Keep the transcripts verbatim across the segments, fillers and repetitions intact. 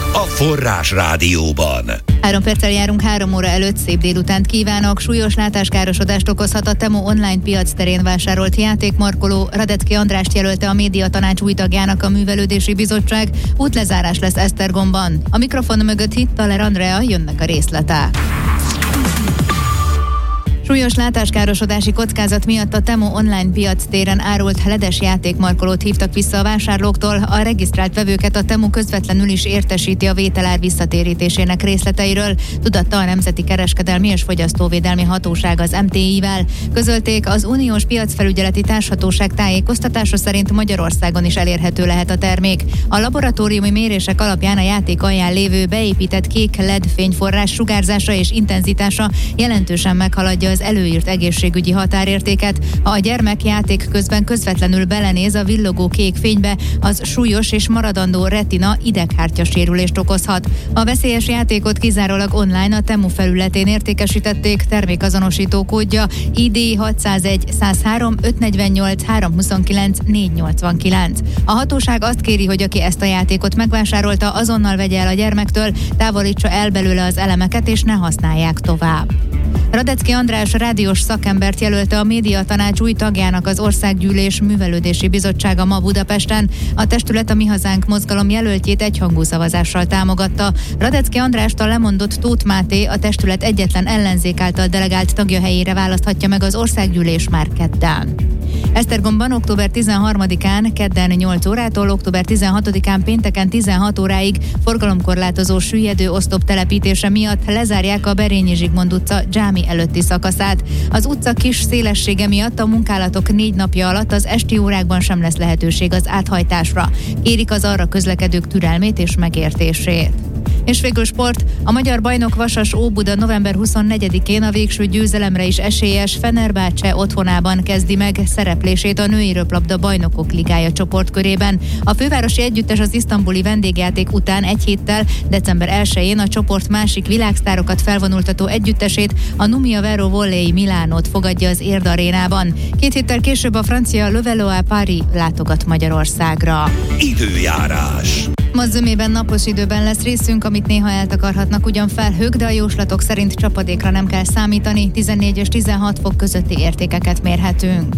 a Forrás Rádióban. Három perccel járunk három óra előtt, szép délutánt kívánok. Súlyos látáskárosodást okozhat a Temu online piac terén vásárolt játékmarkoló. Radecki Andrást jelölte a médiatanács új tagjának a Művelődési Bizottság. Útlezárás lesz Esztergomban. A mikrofon mögött Hittaler Andrea, jönnek a részletek. Súlyos látáskárosodási kockázat miatt a Temu online piac téren árult ledes játékmarkolót hívtak vissza a vásárlóktól. A regisztrált vevőket a Temu közvetlenül is értesíti a vételár visszatérítésének részleteiről, tudatta a Nemzeti Kereskedelmi és Fogyasztóvédelmi Hatóság az em té i-vel. Közölték, az Uniós Piacfelügyeleti Társhatóság tájékoztatása szerint Magyarországon is elérhető lehet a termék. A laboratóriumi mérések alapján a játék alján lévő beépített kék el é dé fényforrás sugárzása és intenzitása jelentősen meghaladja az előírt egészségügyi határértéket. Ha a gyermek játék közben közvetlenül belenéz a villogó kék fénybe, az súlyos és maradandó retina ideghártya sérülést okozhat. A veszélyes játékot kizárólag online a Temu felületén értékesítették, termékazonosító kódja I D hatszázegy százhárom ötszáznegyvennyolc háromszázhuszonkilenc négyszáznyolcvankilenc. A hatóság azt kéri, hogy aki ezt a játékot megvásárolta, azonnal vegye el a gyermektől, távolítsa el belőle az elemeket és ne használják tovább. Radecki András rádiós szakembert jelölte a médiatanács új tagjának az Országgyűlés Művelődési Bizottsága ma Budapesten. A testület a Mi Hazánk mozgalom jelöltjét egyhangú szavazással támogatta. Radecki Andrást a lemondott Tóth Máté, a testület egyetlen ellenzék által delegált tagja helyére választhatja meg az Országgyűlés már kedden. Esztergomban október tizenharmadikán kedden nyolc órától október tizenhatodikán pénteken tizenhat óráig forgalomkorlátozó süllyedő oszlop telepítése miatt lezárják a Berényi Zsigmond utca dzsámi előtti szakaszát. Az utca kis szélessége miatt a munkálatok négy napja alatt az esti órákban sem lesz lehetőség az áthajtásra. Kérik az arra közlekedők türelmét és megértését. És végül sport. A magyar bajnok Vasas Óbuda november huszonnegyedikén a végső győzelemre is esélyes Fenerbahce otthonában kezdi meg szereplését a női röplabda bajnokok ligája csoportkörében. A fővárosi együttes az isztambuli vendégjáték után egy héttel, december elsején a csoport másik világsztárokat felvonultató együttesét, a Numia Vero Volley Milánót fogadja az Érd arénában. Két héttel később a francia Le Valois Paris látogat Magyarországra. Időjárás. Ma zömében napos időben lesz részünk, amit néha eltakarhatnak ugyan felhők, de a jóslatok szerint csapadékra nem kell számítani, tizennégy és tizenhat fok közötti értékeket mérhetünk.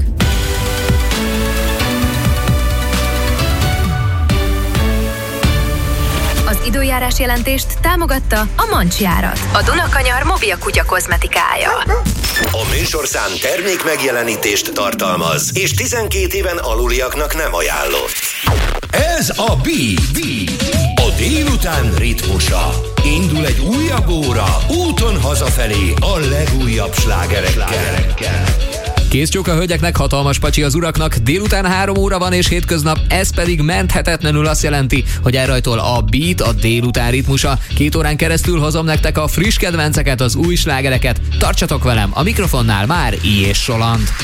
Az időjárás jelentést támogatta a Mancsjárat, a Dunakanyar mobil kutya kozmetikája. A műsorszám termék megjelenítést tartalmaz, és tizenkét éven aluliaknak nem ajánlott. Ez a Beat, a délután ritmusa. Indul egy újabb óra, úton hazafelé a legújabb slágerekkel. Kész csók a hölgyeknek, hatalmas pacsi az uraknak, délután három óra van és hétköznap, ez pedig menthetetlenül azt jelenti, hogy elrajtol a Beat, a délután ritmusa. Két órán keresztül hozom nektek a friss kedvenceket, az új slágereket. Tartsatok velem, a mikrofonnál már I. és Soland.